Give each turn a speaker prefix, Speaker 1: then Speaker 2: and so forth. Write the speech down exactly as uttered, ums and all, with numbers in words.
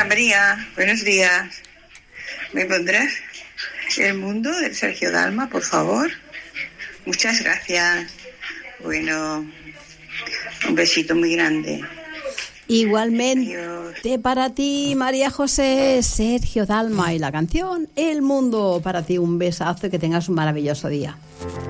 Speaker 1: Hola María, buenos días. ¿Me pondrás El Mundo de Sergio Dalma, por favor? Muchas gracias. Bueno, un besito muy grande.
Speaker 2: Igualmente.
Speaker 1: Adiós.
Speaker 2: Para ti, María José, Sergio Dalma y la canción El Mundo. Para ti un besazo y que tengas un maravilloso día.